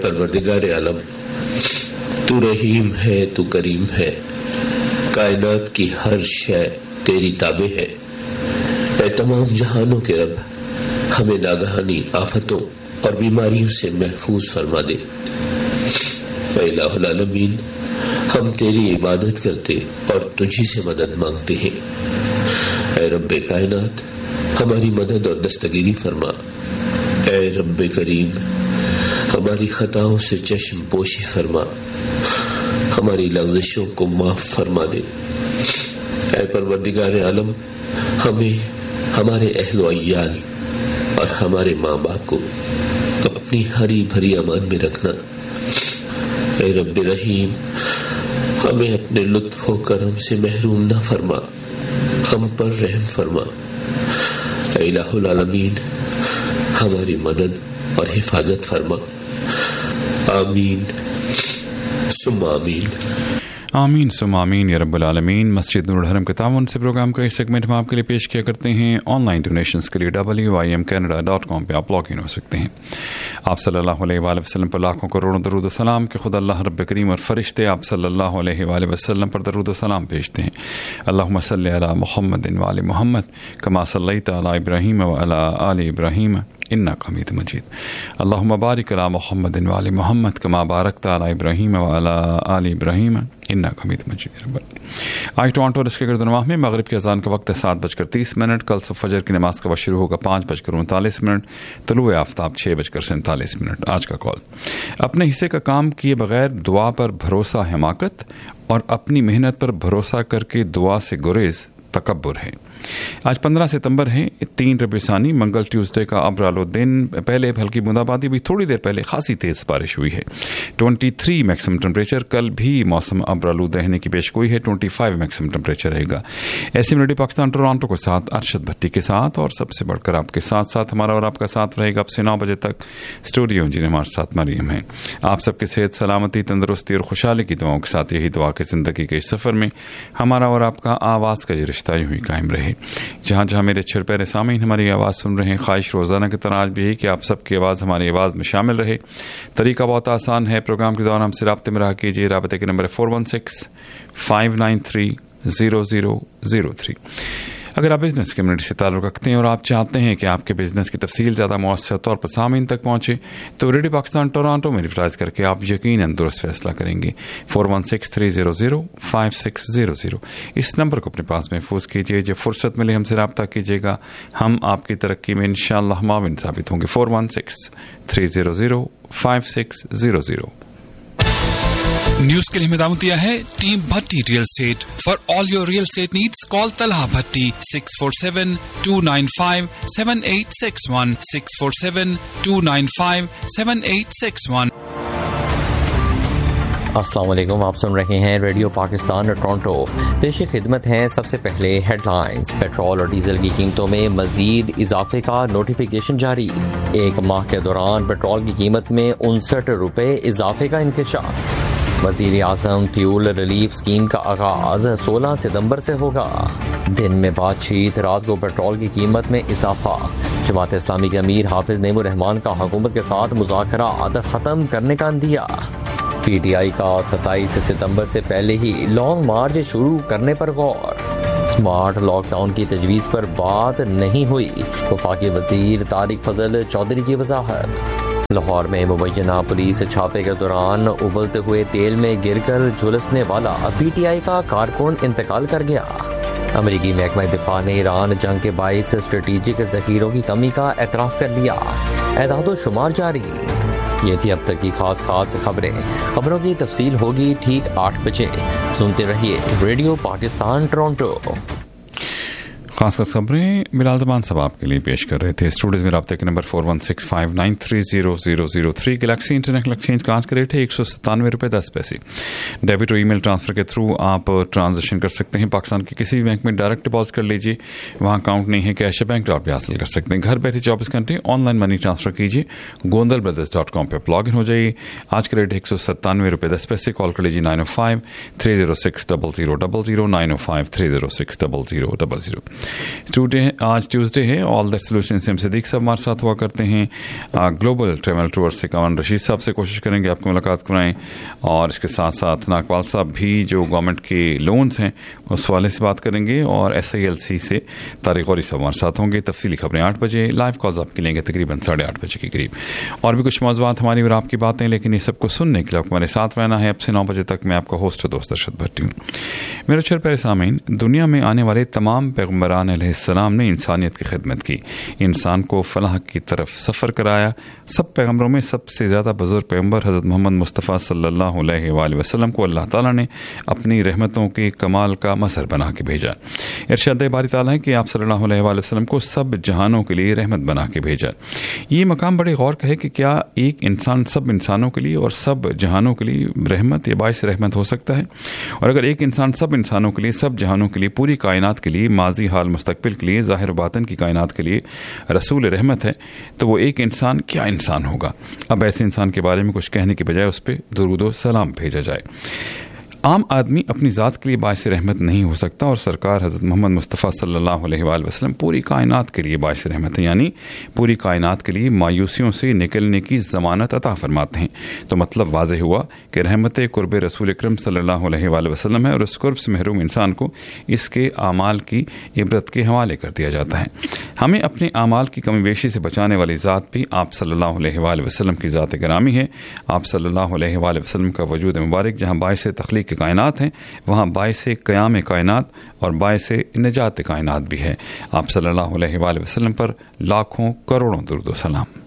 پروردگار عالم، تو رحیم ہے، تو کریم ہے، کائنات کی ہر شے تیری تابع ہے۔ اے تمام جہانوں کے رب، ہمیں ناگہانی آفتوں اور بیماریوں سے محفوظ فرما دے۔ اے الہ العالمین، ہم تیری عبادت کرتے اور تجھی سے مدد مانگتے ہیں۔ اے رب کائنات، ہماری مدد اور دستگیری فرما۔ اے رب کریم، ہماری خطاؤں سے چشم پوشی فرما، ہماری لغزشوں کو معاف فرما دے۔ اے پروردگار عالم، ہمیں، ہمارے اہل و عیال اور ہمارے ماں باپ کو اپنی ہری بھری امان میں رکھنا۔ اے رب رحیم، ہمیں اپنے لطف و کرم سے محروم نہ فرما، ہم پر رحم فرما۔ اے الہ العالمین، ہماری مدد اور حفاظت فرما۔ آمین ثم آمین۔ آمین ثم آمین یا رب العالمین۔ مسجد نور الحرم کے تعاون سے پروگرام کا ایک سیگمنٹ ہم آپ کے لیے پیش کیا کرتے ہیں۔ آن لائن ڈونیشنز کے لیے WIMCanada.com پہ آپ لاگ ان ہو سکتے ہیں۔ آپ صلی اللہ علیہ وآلہ وسلم پر لاکھوں کروڑوں درود و سلام کہ خدا اللہ رب کریم اور فرشتے آپ صلی اللہ علیہ وآلہ وسلم پر درود و سلام بھیجتے ہیں۔ اللہم صلی علی محمد وآل محمد کما صلیت علی ابراہیم وعلی آل ابراہیم انک حمید مجید۔ اللہم بارک علی محمد وآل محمد کما بارکت علی ابراہیم وعلی آل ابراہیم انک حمید مجید۔ آج ٹورانٹو اور اس کے گرد و نواح میں مغرب کی اذان کا وقت ہے 7:30۔ کل صبح فجر کی نماز کا وقت شروع ہوگا 5:39۔ طلوع آفتاب 6:47۔ آج کا کال: اپنے حصے کا کام کیے بغیر دعا پر بھروسہ حماقت، اور اپنی محنت پر بھروسہ کر کے دعا سے گریز تکبر ہے۔ آج 15 ستمبر ہے، 3 ربیع ثانی، منگل ٹیوزڈے کا ابر آلود دن۔ پہلے ہلکی بونداباندی بھی، تھوڑی دیر پہلے خاصی تیز بارش ہوئی ہے۔ 23 میکسیمم ٹمپریچر۔ کل بھی موسم ابر آلود رہنے کی پیشگوئی ہے۔ 25 میکسیمم ٹمپریچر رہے گا۔ ایسی ریڈیو پاکستان ٹورانٹو کے ساتھ ارشد بھٹی کے ساتھ، اور سب سے بڑھ کر آپ کے ساتھ ساتھ ہمارا اور آپ کا ساتھ رہے گا اب سے 9 بجے تک اسٹوڈیو انجینئر ہمارے ساتھ مریم ہیں۔ آپ سب کی صحت، سلامتی، تندرستی اور خوشحالی کی دعاؤں کے ساتھ یہی دعا کہ زندگی کے اس سفر میں ہمارا اور آپ کا آواز کا یہ رشتہ یوں ہی قائم رہے۔ جہاں جہاں میرے چھر پیرے سامعین ہماری آواز سن رہے ہیں، خواہش روزانہ کی طرح آج بھی ہے کہ آپ سب کی آواز ہماری آواز میں شامل رہے۔ طریقہ بہت آسان ہے، پروگرام کے دوران ہم سے رابطے میں رہا کیجیے۔ رابطے کے نمبر 416-593-0003۔ اگر آپ بزنس کمیونٹی سے تعلق رکھتے ہیں اور آپ چاہتے ہیں کہ آپ کے بزنس کی تفصیل زیادہ مؤثر طور پر سامعین تک پہنچے، تو ریڈیو پاکستان ٹورانٹو میں ریفرائز کر کے آپ یقیناً درست فیصلہ کریں گے۔ 416-300-5600۔ اس نمبر کو اپنے پاس محفوظ کیجیے۔ جب فرصت ملے ہم سے رابطہ کیجیے گا، ہم آپ کی ترقی میں انشاءاللہ معاون ثابت ہوں گے۔ 416-300-5600۔ نیوز کے لیے ہمیں دیا ہے team Bhatti real estate. For all your real estate needs کال طلحہ بھٹی 647-295-7861 647-295-7861۔ السلام علیکم، آپ سن رہے ہیں ریڈیو پاکستان ٹورانٹو۔ پیش خدمت ہیں سب سے پہلے ہیڈ لائنز۔ پیٹرول اور ڈیزل کی قیمتوں میں مزید اضافے کا نوٹیفیکیشن جاری۔ 1 ماہ کے دوران پیٹرول کی قیمت میں 59 روپے اضافے کا انکشاف۔ وزیر اعظم فیول ریلیف اسکیم کا آغاز 16 ستمبر سے ہوگا۔ دن میں بات چیت، رات کو پیٹرول کی قیمت میں اضافہ۔ جماعت اسلامی کے امیر حافظ نعیم الرحمان کا حکومت کے ساتھ مذاکرات ختم کرنے کا عندیہ۔ پی ٹی آئی کا 27 ستمبر سے پہلے ہی لانگ مارچ شروع کرنے پر غور۔ سمارٹ لاک ڈاؤن کی تجویز پر بات نہیں ہوئی، وفاقی وزیر طارق فضل چودھری کی وضاحت۔ لاہور میں مبینہ پولیس چھاپے کے دوران ابلتے ہوئے تیل میں گر کر جھلسنے والا پی ٹی آئی کا کارکن انتقال کر گیا۔ امریکی محکمہ دفاع نے ایران جنگ کے باعث اسٹریٹجک ذخیروں کی کمی کا اعتراف کر لیا۔ اعداد و شمار جاری۔ یہ تھی اب تک کی خاص خبریں۔ خبروں کی تفصیل ہوگی ٹھیک 8 بجے۔ سنتے رہیے ریڈیو پاکستان ٹورانٹو۔ خاص خبریں بلال زمان صاحب آپ کے لیے پیش کر رہے تھے۔ اسٹوڈیوز میں رابطے کے نمبر 416-593-0003۔ گلیکسی انٹرنیشنل ایکسچینج کا آج کا ریٹ ہے 197 روپے 10 پیسے۔ ڈیبٹ اور ای میل ٹرانسفر کے تھرو آپ ٹرانزیکشن کر سکتے ہیں۔ پاکستان کے کسی بھی بینک میں ڈائریکٹ ڈپازٹ کر لیجیے، وہاں اکاؤنٹ نہیں ہے کیش بینک ڈراپ بھی حاصل کر سکتے ہیں۔ گھر بیٹھے 24 گھنٹے آن لائن منی ٹرانسفر کیجیے۔ gondalbrothers.com پہ لاگ ان ہو جائیے۔ آج کا ریٹ 197 روپے 10 پیسے۔ کال کر لیجیے 905-306-0000 905-306-0000۔ आज ट्यूसडे है। ऑल दैट सोल्यूशन से हम सिद्दीक साहब हमारे साथ हुआ करते हैं। ग्लोबल ट्रैवल टूर से कमान रशीद साहब से कोशिश करेंगे आपको मुलाकात कराएं, और इसके साथ साथ नाकवाल साहब भी जो गवर्नमेंट के लोन्स हैं उस वाले से बात करेंगे, और SILC से तारिक गौरी साहब हमारे साथ होंगे। तफसीली खबरें 8 बजे, लाइव कॉल्स आपके लेंगे तकरीबन 8:30 बजे के करीब, और भी कुछ मौज़ूआत हमारी और आपकी बातें। लेकिन ये सबको सुनने के लिए हमारे साथ रहना है। अब से 9 बजे तक मैं आपका होस्ट दोस्त अरशद भट्टी हूँ। मेरे अच्छे प्यारे सामीन, दुनिया में आने वाले तमाम पैगम्बरान अलैहिस्सलाम ने इंसानियत की खिदमत की, इंसान को फलाह की तरफ सफ़र कराया। सब पैगम्बरों में सबसे ज़्यादा बुजुर्ग पैगम्बर हज़रत मोहम्मद मुस्तफ़ा सल्लल्लाहु अलैहि वसल्लम को अल्लाह ताला ने अपनी रहमतों के कमाल का मज़हर बना के भेजा। इरशाद बारी ताला है कि आप सल्लल्लाहु अलैहि वसल्लम को सब जहानों के लिए रहमत बना के भेजा। ये मकाम बड़े गौर का है कि क्या एक इंसान सब इंसानों के लिए और सब जहानों के लिए रहमत या बाइस रहमत हो सकता है? और अगर एक इंसान सब इंसानों के लिए, सब जहानों के लिए, पूरी कायनात के लिए, माजी हाल मुस्तकबिल के लिए, ज़ाहिर बातिन की कायनात के लिए रसूल रहमत है, तो वो एक इंसान क्या इंसान होगा? अब ऐसे इंसान के बारे में कुछ कहने की बजाय उस पर दुरूद व सलाम भेजा जाए। आम आदमी अपनी ज़ात के लिए बाइस रहमत नहीं हो सकता, और सरकार हज़रत मोहम्मद मुस्तफ़ा सल्लल्लाहु अलैहि वसल्लम पूरी कायनात के लिए बाइस रहमत है, यानी पूरी कायनात के लिए मायूसियों से निकलने की ज़मानत अता फरमाते हैं। तो मतलब वाज़ेह हुआ कि रहमत कुर्ब रसूल अकरम सल्लल्लाहु अलैहि वसल्लम है, और उस कुर्ब से महरूम इंसान को इसके आमाल की इबरत के हवाले कर दिया जाता है। हमें अपने आमाल की कमी बेशी से बचाने वाली ज़ात भी आप सल्लल्लाहु अलैहि वसल्लम की ज़ात गिरामी है। आप सल्लल्लाहु अलैहि वसल्लम का वजूद मुबारक जहाँ बाइस तख्लीक कायनात हैं, वहाँ बाइस क़याम कायनात और बाइस निजात कायनात भी है। आप सल्लल्लाहु अलैहि वसल्लम पर लाखों करोड़ों दुरूद व सलाम।